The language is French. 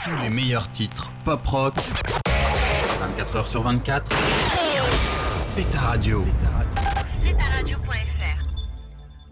Tous les meilleurs titres pop rock, 24 heures sur 24, c'est ta radio.